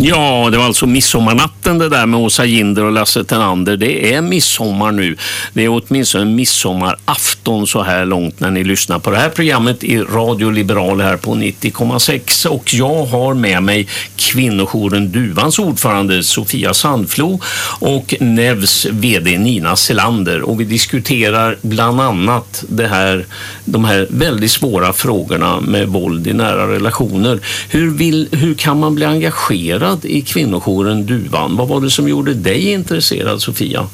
Ja, det var alltså midsommarnatten det där med Åsa Ginder och Lasse Tenander. Det är midsommar nu. Det är åtminstone midsommarafton så här långt när ni lyssnar på det här programmet i Radio Liberal här på 90,6. Och jag har med mig kvinnojouren Duvans ordförande Sofia Sandflo och Nevs vd Nina Selander. Och vi diskuterar bland annat de här väldigt svåra frågorna med våld i nära relationer. Hur kan man bli engagerad i kvinnojouren Duvan? Vad var det som gjorde dig intresserad, Sofia?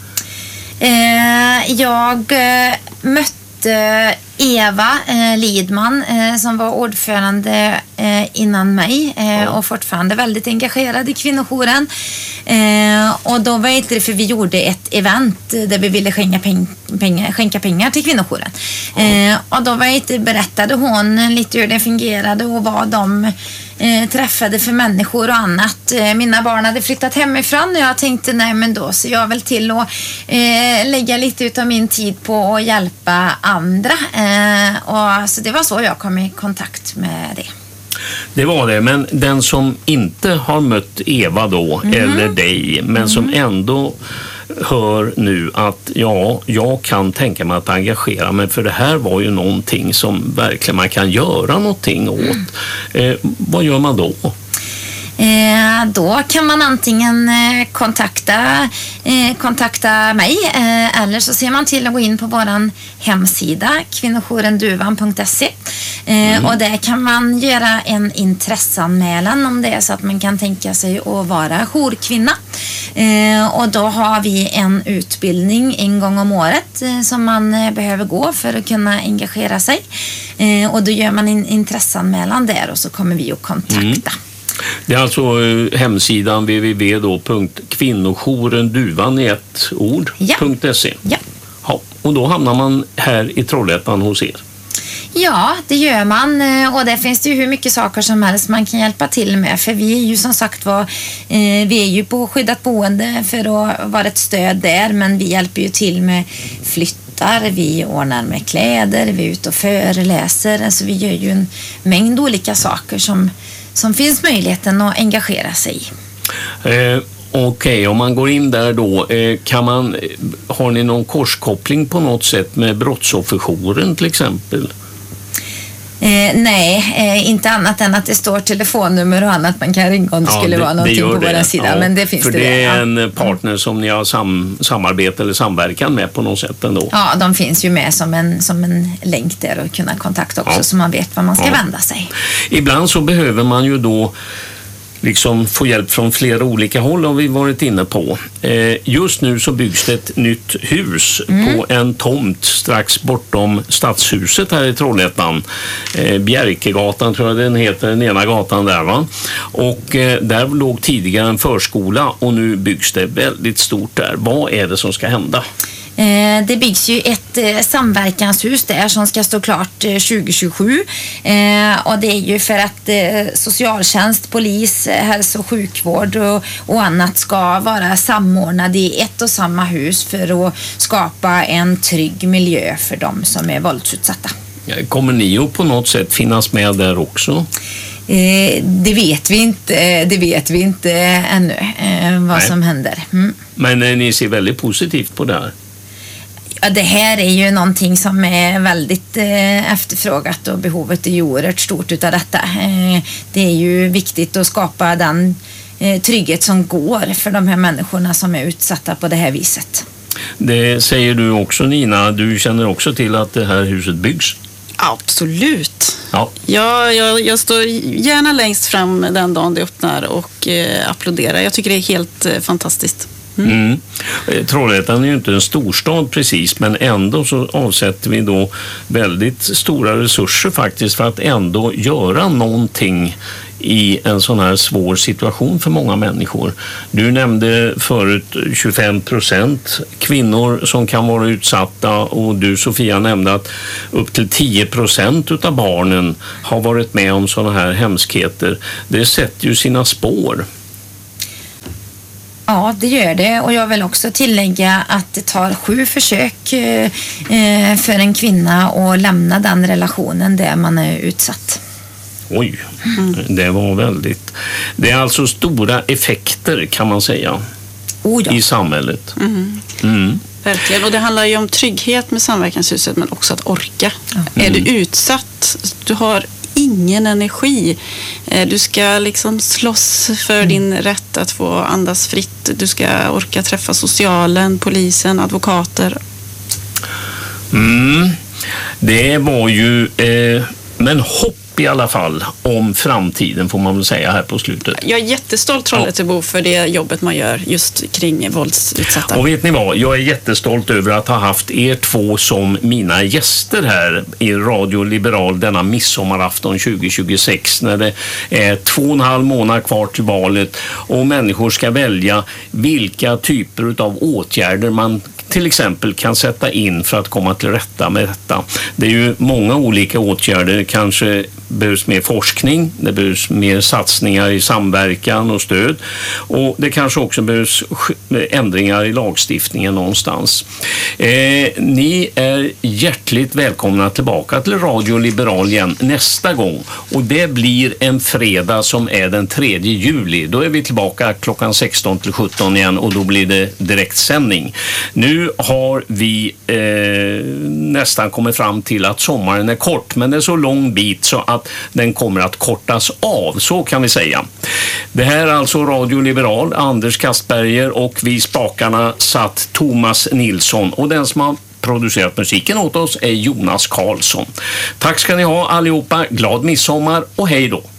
Jag mötte Eva Lidman som var ordförande innan mig och fortfarande väldigt engagerad i kvinnojouren. Och då var det för vi gjorde ett event där vi ville skänka pengar till kvinnojouren. Och då berättade hon lite hur det fungerade och vad de träffade för människor och annat. Mina barn hade flyttat hemifrån och jag tänkte nej men då så jag väl till att lägga lite utav min tid på att hjälpa andra. Och så det var så jag kom i kontakt med det. Det var det, men den som inte har mött Eva då eller dig, men som ändå hör nu att jag kan tänka mig att engagera mig, för det här var ju någonting som verkligen man kan göra någonting åt. Vad gör man då? Då kan man antingen kontakta mig eller så ser man till att gå in på våran hemsida kvinnojourenduvan.se och där kan man göra en intresseanmälan om det är så att man kan tänka sig att vara jourkvinna. Och då har vi en utbildning en gång om året som man behöver gå för att kunna engagera sig. Och då gör man en intresseanmälan där och så kommer vi att kontakta. Det är alltså hemsidan www.kvinnojourenduvan i ett ord.se. Ja. Ja, och då hamnar man här i Trollhättan hos er. Ja, det gör man och där finns det ju hur mycket saker som helst man kan hjälpa till med, för vi är ju som sagt vi är ju på skyddat boende för att vara ett stöd där, men vi hjälper ju till med flyttar, vi ordnar med kläder, vi är ute och föreläser, alltså vi gör ju en mängd olika saker som finns möjligheten att engagera sig i. Okej, om man går in där då, har ni någon korskoppling på något sätt med brottsofferjouren till exempel? Nej, inte annat än att det står telefonnummer och annat man kan ringa om det skulle vara någonting på vår sida. Ja, men det finns för det är en partner som ni har samarbete eller samverkan med på något sätt ändå. Ja, de finns ju med som en länk där och kunna kontakta också så man vet var man ska vända sig. Ibland så behöver man ju då liksom få hjälp från flera olika håll har vi varit inne på. Just nu så byggs det ett nytt hus på en tomt strax bortom Stadshuset här i Trollhättan. Bjärkegatan tror jag den heter, den ena gatan där va. Och där låg tidigare en förskola och nu byggs det väldigt stort där. Vad är det som ska hända? Det byggs ju ett samverkanshus där som ska stå klart 2027 och det är ju för att socialtjänst, polis, hälso- och sjukvård och annat ska vara samordnade i ett och samma hus för att skapa en trygg miljö för de som är våldsutsatta. Kommer ni att på något sätt finnas med där också? Det vet vi inte ännu vad som händer. Men ni ser väldigt positivt på det här? Ja, det här är ju någonting som är väldigt efterfrågat och behovet är ju oerhört stort utav detta. Det är ju viktigt att skapa den trygghet som går för de här människorna som är utsatta på det här viset. Det säger du också, Nina. Du känner också till att det här huset byggs? Absolut. Ja. Jag står gärna längst fram den dagen det öppnar och applåderar. Jag tycker det är helt fantastiskt. Trollhättan är ju inte en storstad precis, men ändå så avsätter vi då väldigt stora resurser faktiskt för att ändå göra någonting i en sån här svår situation för många människor. Du nämnde förut 25% kvinnor som kan vara utsatta och du, Sofia, nämnde att upp till 10% utav barnen har varit med om såna här hemskheter. Det sätter ju sina spår. Ja, det gör det, och jag vill också tillägga att det tar 7 försök för en kvinna att lämna den relationen där man är utsatt. Oj, det var väldigt... Det är alltså stora effekter kan man säga i samhället. Verkligen, och det handlar ju om trygghet med samverkanshuset, men också att orka. Är du utsatt, du har ingen energi. Du ska liksom slåss för din rätt att få andas fritt. Du ska orka träffa socialen, polisen, advokater. Det var ju... men hopp i alla fall om framtiden får man väl säga här på slutet. Jag är jättestolt Trollhättebo för det jobbet man gör just kring våldsutsatta. Och vet ni vad? Jag är jättestolt över att ha haft er två som mina gäster här i Radio Liberal denna midsommarafton 2026 när det är 2,5 månader kvar till valet och människor ska välja vilka typer av åtgärder man till exempel kan sätta in för att komma till rätta med detta. Det är ju många olika åtgärder, kanske behövs mer forskning, det behövs mer satsningar i samverkan och stöd och det kanske också behövs ändringar i lagstiftningen någonstans. Ni är hjärtligt välkomna tillbaka till Radio Liberal igen nästa gång och det blir en fredag som är den 3 juli. Då är vi tillbaka klockan 16 till 17 igen och då blir det direktsändning. Nu har vi nästan kommit fram till att sommaren är kort, men det är så lång bit så att den kommer att kortas av, så kan vi säga. Det här är alltså Radio Liberal, Anders Kastberger och vid spakarna satt Thomas Nilsson och den som har producerat musiken åt oss är Jonas Karlsson. Tack ska ni ha allihopa, glad midsommar och hej då!